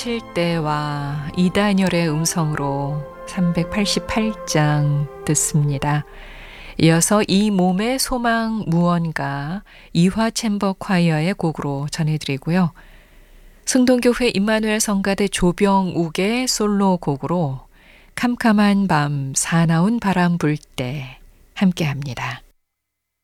칠대와 이단열의 음성으로 388장 듣습니다. 이어서 이 몸의 소망 무언가 이화 챔버 콰이어의 곡으로 전해드리고요. 승동교회 임마누엘 성가대 조병욱의 솔로 곡으로 캄캄한 밤 사나운 바람 불 때 함께합니다.